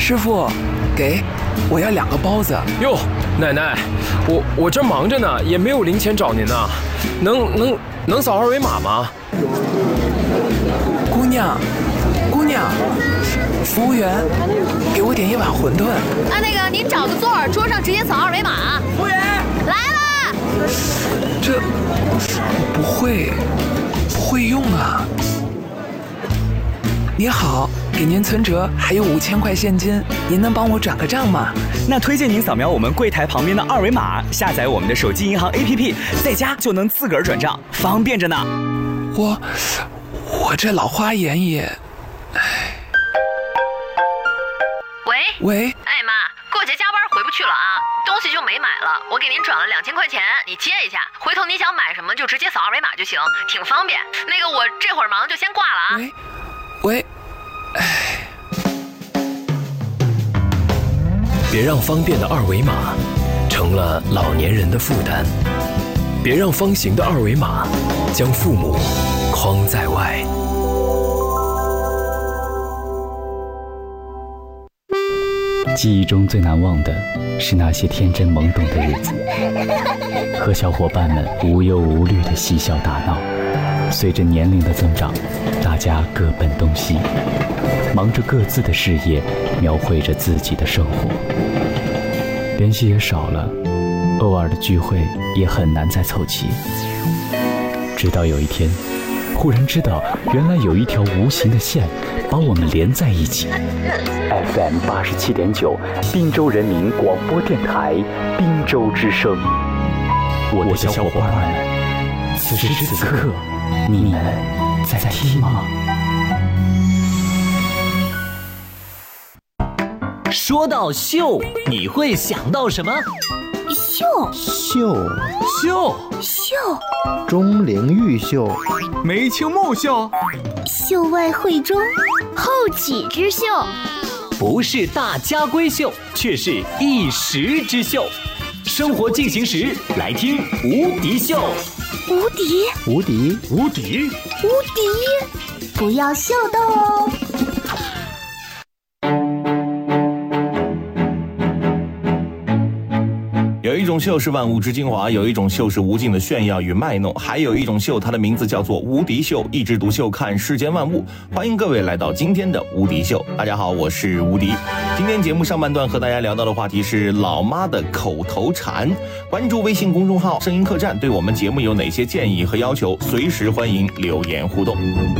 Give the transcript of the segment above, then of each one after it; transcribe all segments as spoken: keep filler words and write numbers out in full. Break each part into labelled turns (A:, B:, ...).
A: 师傅，给，我要两个包子。
B: 哟，奶奶，我我这忙着呢，也没有零钱找您呢，能能能扫二维码吗？
A: 姑娘，姑娘，服务员，给我点一碗馄饨。
C: 啊，那个您找个座儿，桌上直接扫二维码。
A: 服务员
C: 来了。
A: 这不会不会用啊。您好，给您存折还有五千块现金，您能帮我转个账吗？
D: 那推荐您扫描我们柜台旁边的二维码，下载我们的手机银行 A P P， 在家就能自个儿转账，方便着呢。
A: 我我这老花眼也，唉。
C: 喂
A: 喂，
C: 哎妈，过节加班回不去了啊，东西就没买了，我给您转了两千块钱，你接一下，回头你想买什么就直接扫二维码就行，挺方便。那个我这会儿忙就先挂了啊。
A: 喂喂，唉。
E: 别让方便的二维码成了老年人的负担，别让方形的二维码将父母框在外。
F: 记忆中最难忘的是那些天真懵懂的日子，和小伙伴们无忧无虑的嬉笑打闹。随着年龄的增长，大家各奔东西，忙着各自的事业，描绘着自己的生活，联系也少了，偶尔的聚会也很难再凑齐。直到有一天，忽然知道原来有一条无形的线把我们连在一起。 F M 八十七点九，滨州人民广播电台，滨州之声。我的小伙伴们，此时此刻，你们在听吗？
G: 说到秀，你会想到什么？
H: 秀
I: 秀
G: 秀
H: 秀，
I: 钟灵毓秀，
J: 梅清木秀，
H: 秀外慧中，后起之秀，
G: 不是大家闺秀，却是一时之秀。生活进行时，来听无敌秀。
H: 无敌，
I: 无敌，
J: 无敌，
H: 无敌，不要秀逗哦。
K: 有一种秀是万物之精华，有一种秀是无尽的炫耀与卖弄，还有一种秀，它的名字叫做无敌秀。一枝独秀，看世间万物。欢迎各位来到今天的无敌秀。大家好，我是无敌。今天节目上半段和大家聊到的话题是老妈的口头禅。关注微信公众号声音客栈，对我们节目有哪些建议和要求，随时欢迎留言互动。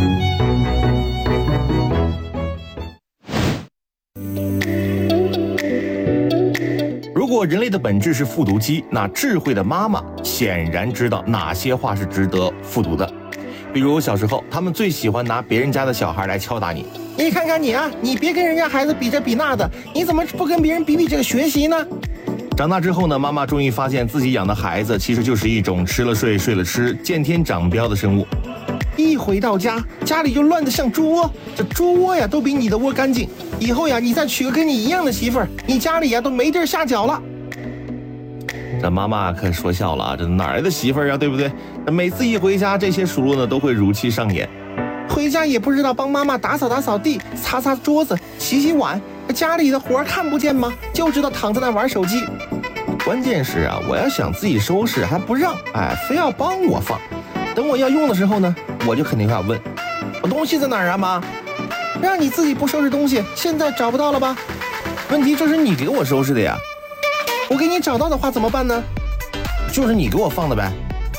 K: 如果人类的本质是复读机，那智慧的妈妈显然知道哪些话是值得复读的。比如小时候，他们最喜欢拿别人家的小孩来敲打你。
L: 你看看你啊，你别跟人家孩子比这比那的，你怎么不跟别人比比这个学习呢？
K: 长大之后呢，妈妈终于发现自己养的孩子其实就是一种吃了睡，睡了吃，见天长膘的生物。
L: 一回到家，家里就乱得像猪窝，这猪窝呀都比你的窝干净。以后呀，你再娶个跟你一样的媳妇儿，你家里呀都没地儿下脚了。
K: 这妈妈可说笑了啊，这哪来的媳妇儿啊，对不对？每次一回家，这些数落呢都会如期上演。
L: 回家也不知道帮妈妈打扫打扫地，擦擦桌子，洗洗碗，家里的活看不见吗？就知道躺在那玩手机。
K: 关键是啊，我要想自己收拾还不让，哎，非要帮我放。等我要用的时候呢，我就肯定要问，我东西在哪儿啊，妈？
L: 让你自己不收拾东西，现在找不到了吧？
K: 问题这是你给我收拾的呀。
L: 我给你找到的话怎么办呢？
K: 就是你给我放的呗。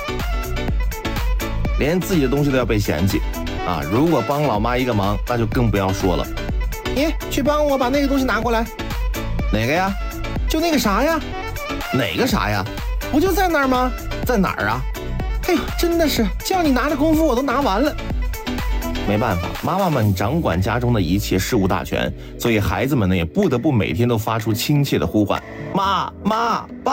K: 连自己的东西都要被嫌弃啊！如果帮老妈一个忙，那就更不要说了。
L: 你去帮我把那个东西拿过来。
K: 哪个呀？
L: 就那个啥呀？
K: 哪个啥呀？
L: 不就在那儿吗？
K: 在哪儿啊？
L: 哎呦，真的是叫你拿的功夫我都拿完了。
K: 没办法，妈妈们掌管家中的一切事务大权，所以孩子们呢也不得不每天都发出亲切的呼唤：妈妈爸。